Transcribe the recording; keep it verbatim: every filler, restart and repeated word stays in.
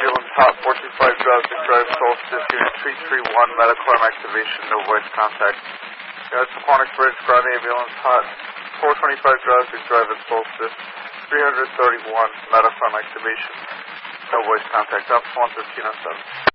ambulance hot, four two five Drowsy Drive, Solstice, unit three three one, medical activation, no voice contact. Yeah, it's Quantic Bridge, ground ambulance hot, four twenty-five Drowsy Drive at Solstice, three thirty-one, medical activation, no voice contact, up one fifteen oh seven.